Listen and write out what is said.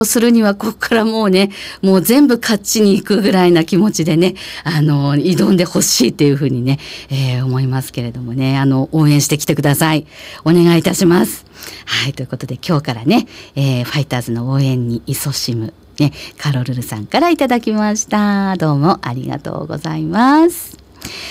するにはここからもうね、もう全部勝ちに行くぐらいな気持ちでね、挑んでほしいっていうふうにね、思いますけれどもね、応援してきてください。お願いいたします。はい、ということで今日からね、ファイターズの応援に勤しむね、カロルルさんからいただきました。どうもありがとうございます。